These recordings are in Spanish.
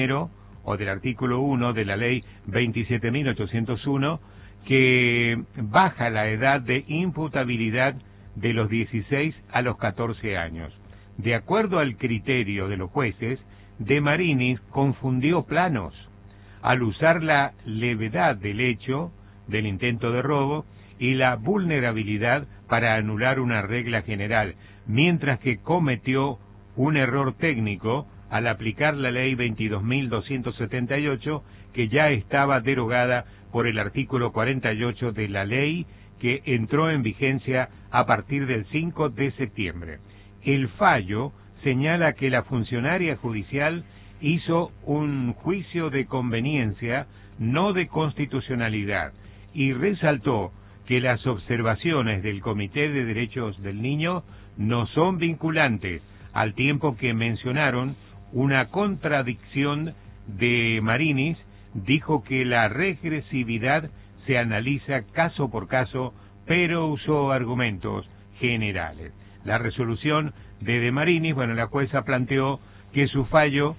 o del artículo 1 de la ley 27.801, que baja la edad de imputabilidad de los 16 a los 14 años. De acuerdo al criterio de los jueces, De Marinis confundió planos al usar la levedad del hecho, del intento de robo, y la vulnerabilidad para anular una regla general, mientras que cometió un error técnico al aplicar la ley 22.278, que ya estaba derogada por el artículo 48 de la ley, que entró en vigencia a partir del 5 de septiembre. El fallo señala que la funcionaria judicial hizo un juicio de conveniencia, no de constitucionalidad, y resaltó que las observaciones del Comité de Derechos del Niño no son vinculantes, al tiempo que mencionaron una contradicción de Marinis. Dijo que la regresividad se analiza caso por caso, pero usó argumentos generales. La resolución de Marinis, la jueza planteó que en su fallo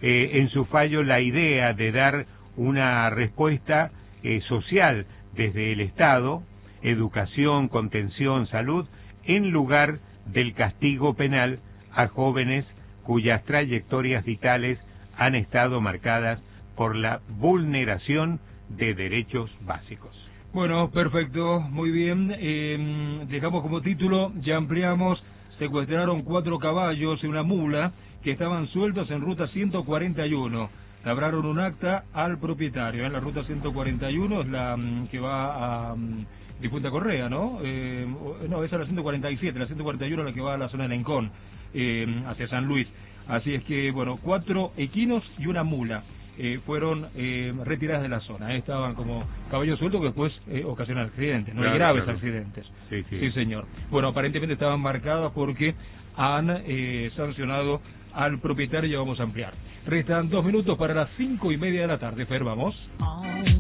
la idea de dar una respuesta social desde el Estado, educación, contención, salud, en lugar del castigo penal a jóvenes cuyas trayectorias vitales han estado marcadas por la vulneración de derechos básicos. Bueno, perfecto, muy bien. Dejamos como título, ya ampliamos: secuestraron 4 caballos y una mula que estaban sueltos en ruta 141. Labraron un acta al propietario. La ruta 141 es la que va a de Punta Correa, ¿no? No, esa es la 147, la 141 es la que va a la zona de Lencón, hacia San Luis. Así es que, 4 equinos y una mula fueron retiradas de la zona. Estaban como caballos sueltos que después ocasionan accidentes, no hay graves accidentes. Sí, señor. Aparentemente estaban marcadas porque han sancionado al propietario. Ya vamos a ampliar. Restan 2 minutos para las 5:30 de la tarde. Fer, vamos.